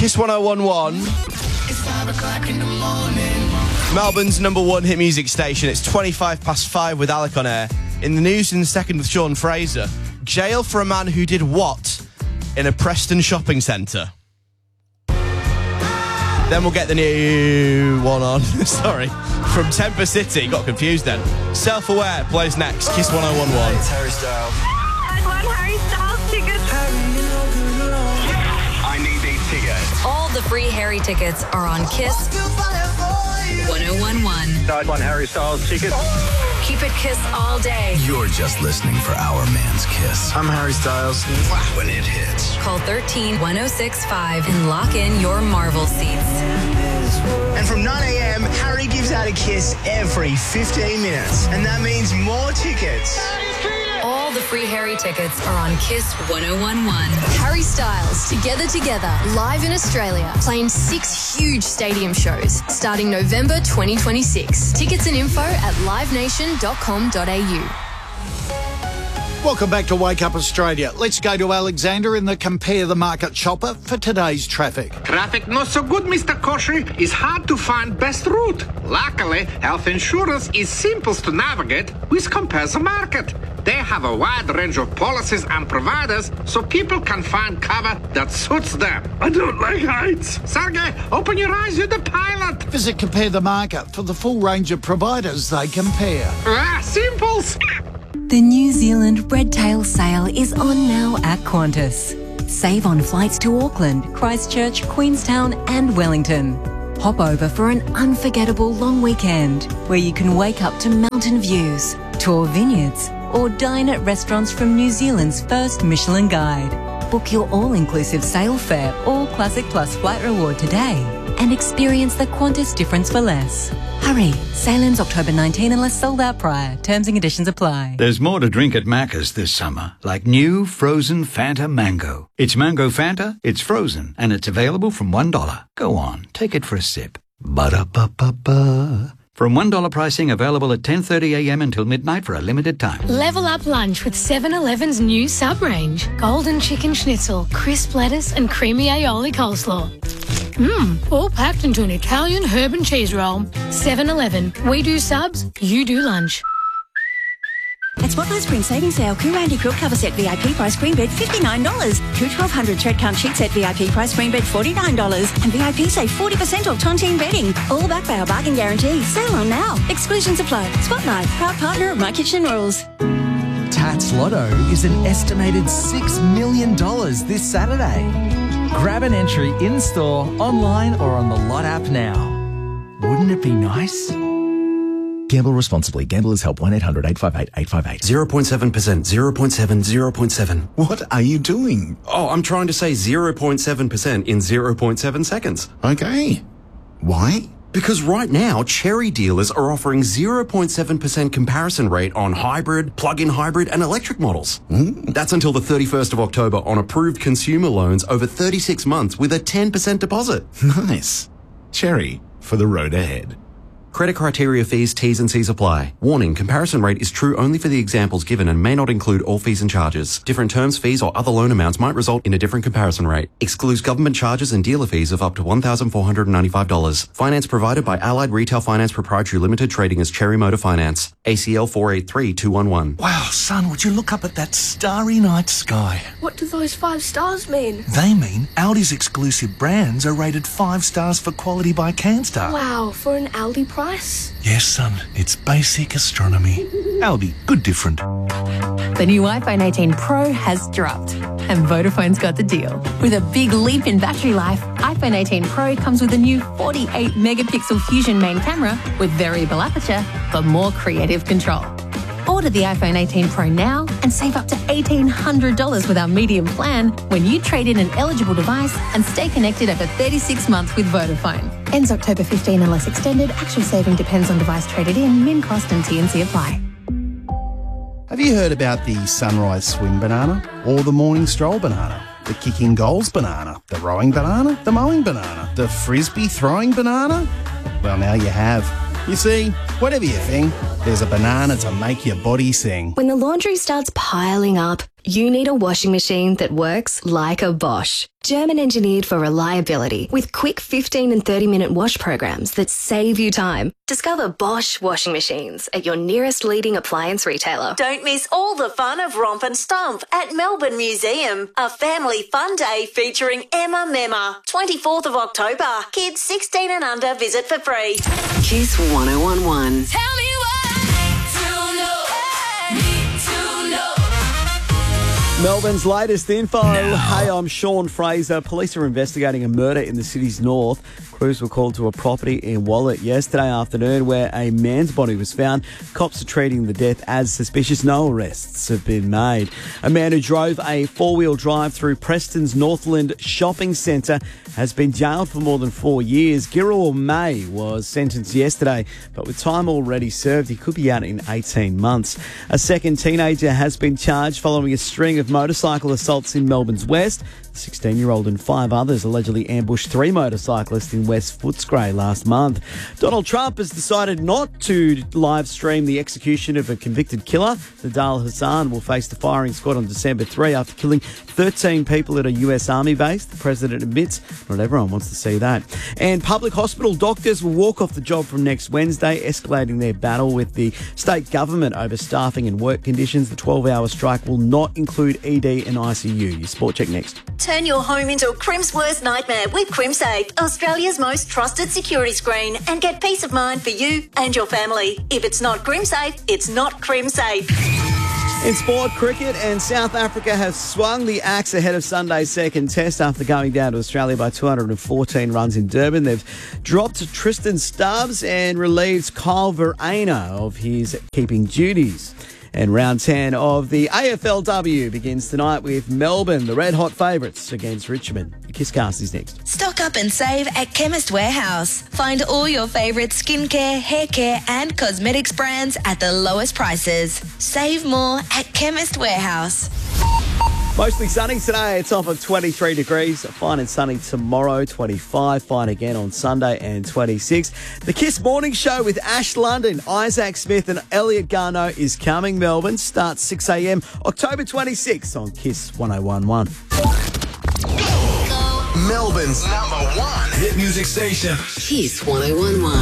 Kiss 1011. It's 5 o'clock in the morning. Melbourne's number one hit music station. It's 5:25 with Alec on air. In the news in a second with Sean Fraser. Jail for a man who did what in a Preston shopping centre? Then we'll get the new one on. Sorry. From Temper City. Got confused then. Self-Aware plays next. Kiss 1011. It's Harry Styles. I want Harry Styles tickets. I need these tickets. All the free Harry tickets are on Kiss 1011. I want Harry Styles tickets. Keep it Kiss all day. You're just listening for Our Man's Kiss. I'm Harry Styles. When it hits. Call 13-1065 and lock in your Marvel seats. And from 9 a.m, Harry gives out a kiss every 15 minutes. And that means more tickets. All the free Harry tickets are on Kiss 1011. Harry Styles, Together, live in Australia, playing 6 huge stadium shows starting November 2026. Tickets and info at livenation.com.au. Welcome back to Wake Up Australia. Let's go to Alexander in the Compare the Market chopper for today's traffic. Traffic not so good, Mr. Koshy. It's hard to find best route. Luckily, health insurance is simple to navigate with Compare the Market. They have a wide range of policies and providers so people can find cover that suits them. I don't like heights. Sergey, open your eyes, you're the pilot. Visit Compare the Market for the full range of providers they compare. Simples. The New Zealand Red Tail sale is on now at Qantas. Save on flights to Auckland, Christchurch, Queenstown and Wellington. Hop over for an unforgettable long weekend where you can wake up to mountain views, tour vineyards or dine at restaurants from New Zealand's first Michelin Guide. Book your all-inclusive sail fare or Classic Plus flight reward today and experience the Qantas difference for less. Hurry, sail ends October 19 unless sold out prior. Terms and conditions apply. There's more to drink at Macca's this summer, like new frozen Fanta Mango. It's Mango Fanta, it's frozen, and it's available from $1. Go on, take it for a sip. Ba-da-ba-ba-ba. From $1 pricing available at 10:30 a.m. until midnight for a limited time. Level up lunch with 7-Eleven's new sub-range. Golden chicken schnitzel, crisp lettuce and creamy aioli coleslaw. All packed into an Italian herb and cheese roll. 7-Eleven. We do subs, you do lunch. At Spotlight Spring Savings Sale, Cool Randy Quilt Cover Set VIP price screen bed $59. Cool 1200 Thread Count Sheet Set VIP price screen bed $49. And VIP save 40% off Tontine bedding. All backed by our bargain guarantee. Sale on now. Exclusions apply. Spotlight, proud partner of My Kitchen Rules. Tats Lotto is an estimated $6 million this Saturday. Grab an entry in-store, online or on the Lot app now. Wouldn't it be nice? Gamble responsibly. Gamblers Help 1-800-858-858. 0.7%, 0.7, 0.7. What are you doing? Oh, I'm trying to say 0.7% in 0.7 seconds. Okay. Why? Because right now, Cherry dealers are offering 0.7% comparison rate on hybrid, plug-in hybrid and electric models. That's until the 31st of October on approved consumer loans over 36 months with a 10% deposit. Nice. Cherry, for the road ahead. Credit criteria, fees, T's and C's apply. Warning, comparison rate is true only for the examples given and may not include all fees and charges. Different terms, fees or other loan amounts might result in a different comparison rate. Excludes government charges and dealer fees of up to $1,495. Finance provided by Allied Retail Finance Proprietary Limited, trading as Cherry Motor Finance. ACL 483211. Wow, son, would you look up at that starry night sky? What do those 5 stars mean? They mean Audi's exclusive brands are rated 5 stars for quality by CanStar. Wow, for an Aldi price? Yes, son, it's basic astronomy. Aldi, good different. The new iPhone 18 Pro has dropped, and Vodafone's got the deal. With a big leap in battery life, iPhone 18 Pro comes with a new 48-megapixel Fusion main camera with variable aperture for more creative control. Order the iPhone 18 Pro now and save up to $1,800 with our medium plan when you trade in an eligible device and stay connected over 36 months with Vodafone. Ends October 15 unless extended. Actual saving depends on device traded in. Min cost and T&C apply. Have you heard about the sunrise swing banana or the morning stroll banana? The kicking goals banana, the rowing banana, the mowing banana, the frisbee throwing banana? Well, now you have. You see, whatever you think, there's a banana to make your body sing. When the laundry starts piling up, You need a washing machine that works like a Bosch. German engineered for reliability with quick 15 and 30-minute wash programs that save you time. Discover Bosch washing machines at your nearest leading appliance retailer. Don't miss all the fun of Romp and Stomp at Melbourne Museum. A family fun day featuring Emma Memma. 24th of October. Kids 16 and under visit for free. Kiss 1011. Tell me Melbourne's latest info. Hey, I'm Sean Fraser. Police are investigating a murder in the city's north. Crews were called to a property in Wallet yesterday afternoon where a man's body was found. Cops are treating the death as suspicious. No arrests have been made. A man who drove a four-wheel drive through Preston's Northland shopping centre has been jailed for more than 4 years. Giraud May was sentenced yesterday, but with time already served, he could be out in 18 months. A second teenager has been charged following a string of motorcycle assaults in Melbourne's west. The 16-year-old and 5 others allegedly ambushed 3 motorcyclists in West Footscray last month. Donald Trump has decided not to live stream the execution of a convicted killer. Nidal Hassan will face the firing squad on December 3 after killing 13 people at a US Army base. The president admits not everyone wants to see that. And public hospital doctors will walk off the job from next Wednesday, escalating their battle with the state government over staffing and work conditions. The 12-hour strike will not include ED and ICU. Your Sport Check next. Turn your home into a Crim's worst nightmare with CrimSafe, Australia's most trusted security screen, and get peace of mind for you and your family. If it's not CrimSafe, it's not CrimSafe. In sport, cricket and South Africa have swung the axe ahead of Sunday's second test after going down to Australia by 214 runs in Durban. They've dropped Tristan Stubbs and relieved Kyle Verreynne of his keeping duties. And round 10 of the AFLW begins tonight with Melbourne, the red-hot favourites, against Richmond. Kisscast is next. Stock up and save at Chemist Warehouse. Find all your favourite skincare, hair care and cosmetics brands at the lowest prices. Save more at Chemist Warehouse. Mostly sunny today, a top of 23 degrees. Fine and sunny tomorrow, 25. Fine again on Sunday and 26. The Kiss Morning Show with Ash London, Isaac Smith and Elliot Garneau is coming. Melbourne starts 6 a.m. October 26th on Kiss 1011. Melbourne's #1 hit music station. Kiss 1011.